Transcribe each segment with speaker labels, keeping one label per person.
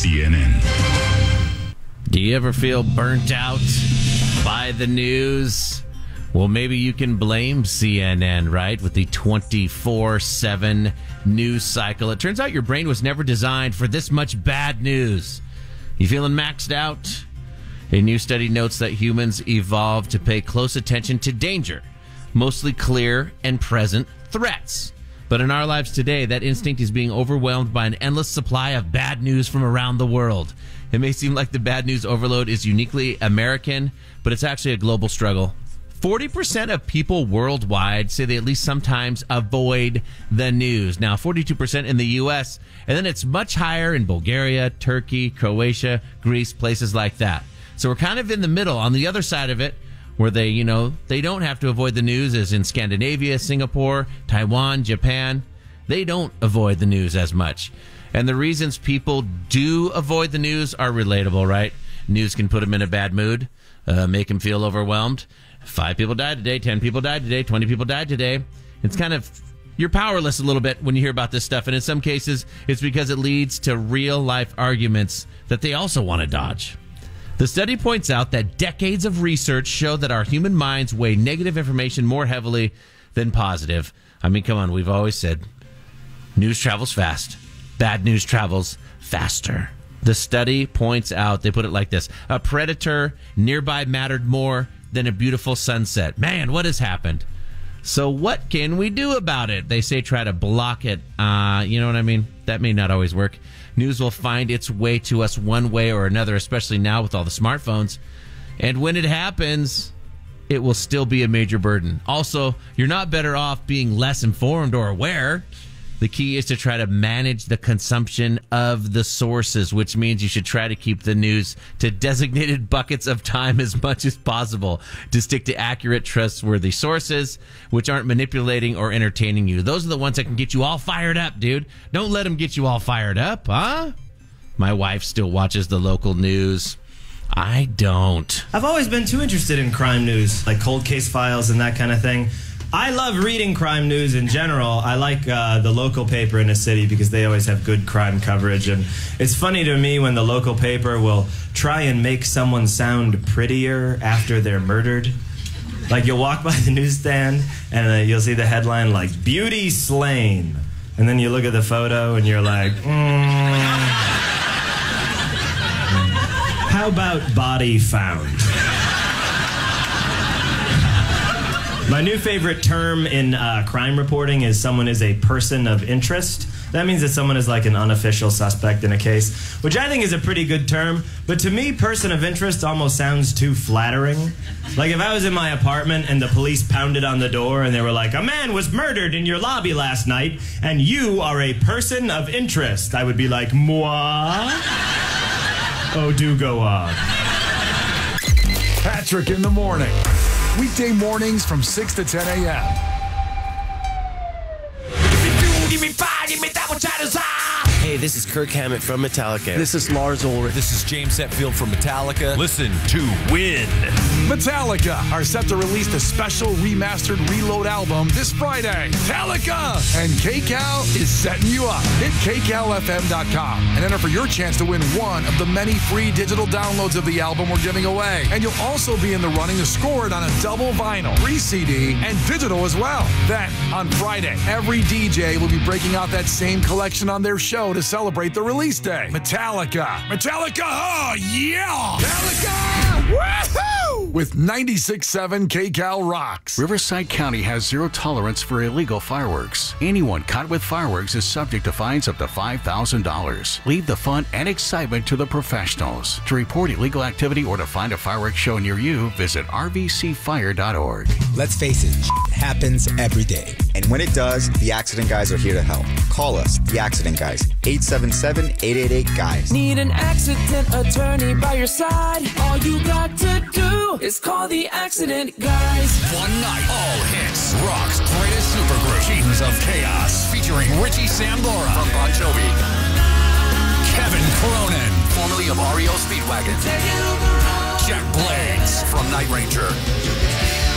Speaker 1: CNN.
Speaker 2: Do you ever feel burnt out by the news? Well, maybe you can blame CNN, right? With the 24/7 news cycle. It turns out your brain was never designed for this much bad news. You feeling maxed out? A new study notes that humans evolved to pay close attention to danger, mostly clear and present threats. But in our lives today, that instinct is being overwhelmed by an endless supply of bad news from around the world. It may seem like the bad news overload is uniquely American, but it's actually a global struggle. 40% of people worldwide say they at least sometimes avoid the news. Now, 42% in the U.S., and then it's much higher in Bulgaria, Turkey, Croatia, Greece, places like that. So we're kind of in the middle. On the other side of it, where they don't have to avoid the news, as in Scandinavia, Singapore, Taiwan, Japan. They don't avoid the news as much. And the reasons people do avoid the news are relatable, right? News can put them in a bad mood, make them feel overwhelmed. 5 people died today, 10 people died today, 20 people died today. It's kind of, you're powerless a little bit when you hear about this stuff. And in some cases, it's because it leads to real life arguments that they also want to dodge. The study points out that decades of research show that our human minds weigh negative information more heavily than positive. I mean, come on, we've always said news travels fast. Bad news travels faster. The study points out, they put it like this: a predator nearby mattered more than a beautiful sunset. Man, what has happened? So what can we do about it? They say try to block it. You know what I mean? That may not always work. News will find its way to us one way or another, especially now with all the smartphones. And when it happens, it will still be a major burden. Also, you're not better off being less informed or aware. The key is to try to manage the consumption of the sources, which means you should try to keep the news to designated buckets of time as much as possible, to stick to accurate, trustworthy sources, which aren't manipulating or entertaining you. Those are the ones that can get you all fired up, dude. Don't let them get you all fired up, huh? My wife still watches the local news. I don't.
Speaker 3: I've always been too interested in crime news, like cold case files and that kind of thing. I love reading crime news in general. I like the local paper in a city because they always have good crime coverage. And it's funny to me when the local paper will try and make someone sound prettier after they're murdered. Like you'll walk by the newsstand and you'll see the headline like, "Beauty slain." And then you look at the photo and you're like, how about body found? My new favorite term in crime reporting is someone is a person of interest. That means that someone is like an unofficial suspect in a case, which I think is a pretty good term. But to me, person of interest almost sounds too flattering. Like if I was in my apartment and the police pounded on the door and they were like, "A man was murdered in your lobby last night and you are a person of interest," I would be like, "Moi?" Oh, do go on.
Speaker 4: Patrick in the morning. Weekday mornings from 6 to 10 a.m.
Speaker 5: Hey, this is Kirk Hammett from Metallica.
Speaker 6: This is Lars Ulrich.
Speaker 7: This is James Hetfield from Metallica. Listen to Win.
Speaker 4: Metallica are set to release the special remastered Reload album this Friday. Metallica! And KCAL is setting you up. Hit KCALFM.com and enter for your chance to win one of the many free digital downloads of the album we're giving away. And you'll also be in the running to score it on a double vinyl, free CD, and digital as well. Then, on Friday, every DJ will be breaking out that same collection on their show to celebrate the release day. Metallica! Metallica! Oh, yeah! Metallica! Woohoo! With 96.7 KCAL rocks.
Speaker 8: Riverside County has zero tolerance for illegal fireworks. Anyone caught with fireworks is subject to fines up to $5,000. Leave the fun and excitement to the professionals. To report illegal activity or to find a fireworks show near you, visit rvcfire.org.
Speaker 9: Let's face it, happens every day. And when it does, the Accident Guys are here to help. Call us, the Accident Guys, 877-888-GUYS.
Speaker 10: Need an accident attorney by your side? All you got to do is call the Accident Guys.
Speaker 7: One night, all hits. Rock's greatest supergroup, Kings of Chaos, featuring Richie Sambora from Bon Jovi, Kevin Cronin, formerly of REO Speedwagon, Jack Blades from Night Ranger,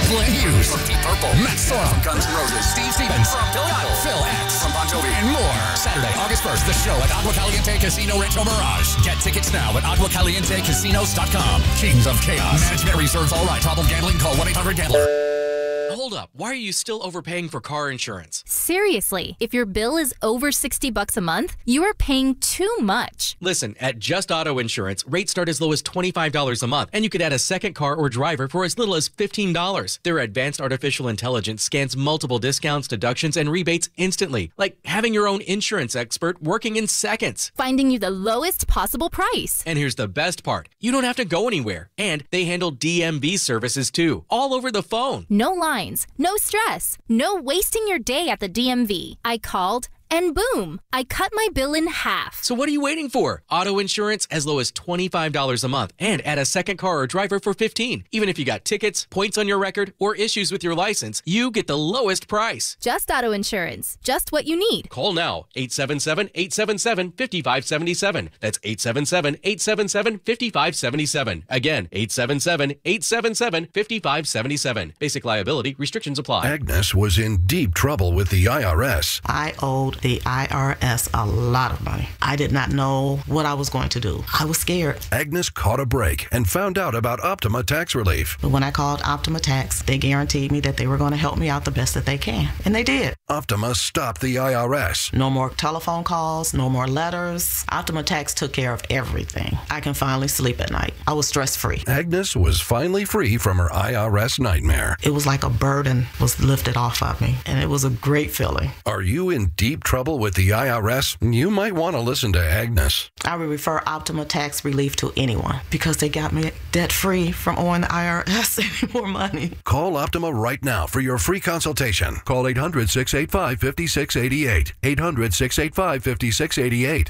Speaker 7: Glenn Hughes from Deep Purple, Matt Sorum from Guns N' Roses, Steve Stevens from Billy Idol, Phil X from Bon Jovi, and more. Saturday, August 1st, the show at Agua Caliente Casino Rancho Mirage. Get tickets now at aguacalientecasinos.com. Kings of Chaos. Management reserves all right. Problem gambling, call 1-800-GAMBLER.
Speaker 1: Hold up. Why are you still overpaying for car insurance?
Speaker 6: Seriously, if your bill is over $60 a month, you are paying too much.
Speaker 1: Listen, at Just Auto Insurance, rates start as low as $25 a month, and you could add a second car or driver for as little as $15. Their advanced artificial intelligence scans multiple discounts, deductions, and rebates instantly, like having your own insurance expert working in seconds.
Speaker 6: Finding you the lowest possible price.
Speaker 1: And here's the best part. You don't have to go anywhere. And they handle DMV services too, all over the phone.
Speaker 6: No lines, no stress, no wasting your day at the DMV. I called, and boom, I cut my bill in half.
Speaker 1: So what are you waiting for? Auto insurance as low as $25 a month, and add a second car or driver for $15. Even if you got tickets, points on your record, or issues with your license, you get the lowest price.
Speaker 6: Just Auto Insurance, just what you need.
Speaker 1: Call now, 877-877-5577. That's 877-877-5577. Again, 877-877-5577. Basic liability restrictions apply.
Speaker 11: Agnes was in deep trouble with the IRS.
Speaker 12: I owed the IRS a lot of money. I did not know what I was going to do. I was scared.
Speaker 11: Agnes caught a break and found out about Optima Tax Relief.
Speaker 12: But when I called Optima Tax, they guaranteed me that they were going to help me out the best that they can. And they did.
Speaker 11: Optima stopped the IRS.
Speaker 12: No more telephone calls, no more letters. Optima Tax took care of everything. I can finally sleep at night. I was stress-free.
Speaker 11: Agnes was finally free from her IRS nightmare.
Speaker 12: It was like a burden was lifted off of me, and it was a great feeling.
Speaker 11: Are you in deep trouble with the IRS? You might want to listen to Agnes.
Speaker 12: I would refer Optima Tax Relief to anyone because they got me debt-free from owing the IRS any more money.
Speaker 11: Call Optima right now for your free consultation. Call 800-685-5688. 800-685-5688.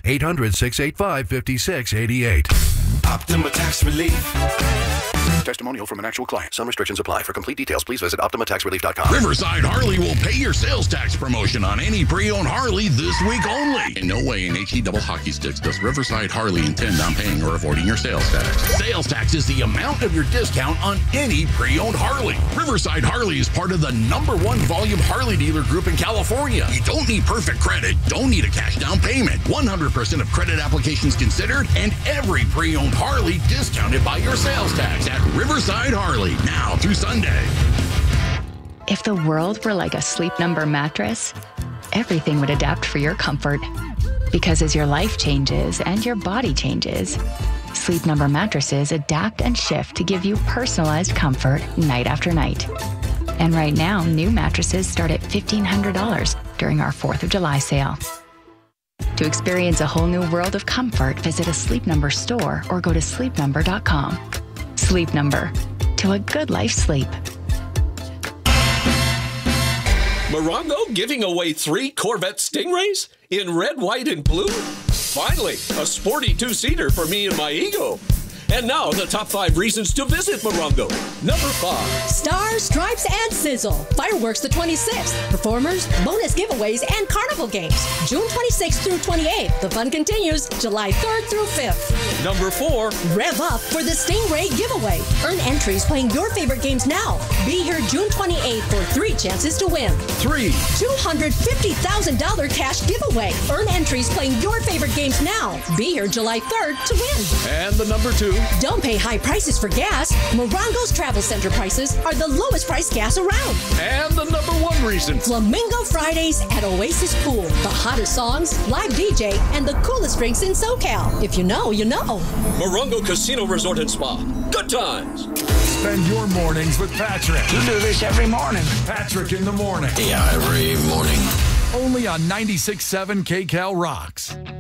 Speaker 11: 800-685-5688.
Speaker 13: Optima Tax Relief.
Speaker 11: Testimonial from an actual client. Some restrictions apply. For complete details, please visit OptimaTaxRelief.com.
Speaker 14: Riverside Harley will pay your sales tax promotion on any pre-owned Harley this week only. In no way in HE double hockey sticks does Riverside Harley intend on paying or avoiding your sales tax. Sales tax is the amount of your discount on any pre-owned Harley. Riverside Harley is part of the #1 volume Harley dealer group in California. You don't need perfect credit, don't need a cash down payment. 100% of credit applications considered, and every pre-owned Harley discounted by your sales tax at Riverside Harley, now through Sunday.
Speaker 15: If the world were like a Sleep Number mattress, everything would adapt for your comfort. Because as your life changes and your body changes, Sleep Number mattresses adapt and shift to give you personalized comfort night after night. And right now, new mattresses start at $1,500 during our 4th of July sale. To experience a whole new world of comfort, visit a Sleep Number store or go to sleepnumber.com. Sleep Number. To a good life sleep.
Speaker 16: Morongo giving away 3 Corvette Stingrays in red, white, and blue? Finally, a sporty 2-seater for me and my ego. And now, the top 5 reasons to visit Morongo. Number 5.
Speaker 17: Stars, Stripes, and Sizzle. Fireworks the 26th. Performers, bonus giveaways, and carnival games. June 26th through 28th. The fun continues July 3rd through 5th.
Speaker 16: Number 4.
Speaker 17: Rev up for the Stingray giveaway. Earn entries playing your favorite games now. Be here June 28th for 3 chances to win.
Speaker 16: 3.
Speaker 17: $250,000 cash giveaway. Earn entries playing your favorite games now. Be here July 3rd to win.
Speaker 16: And the number 2.
Speaker 17: Don't pay high prices for gas. Morongo's Travel Center prices are the lowest priced gas around.
Speaker 16: And the number 1 reason.
Speaker 17: Flamingo Fridays at Oasis Pool. The hottest songs, live DJ, and the coolest drinks in SoCal. If you know, you know.
Speaker 16: Morongo Casino Resort and Spa. Good times.
Speaker 4: Spend your mornings with Patrick.
Speaker 18: You do this every morning.
Speaker 4: Patrick in the morning.
Speaker 18: Yeah, every morning.
Speaker 4: Only on 96.7 KCal Rocks.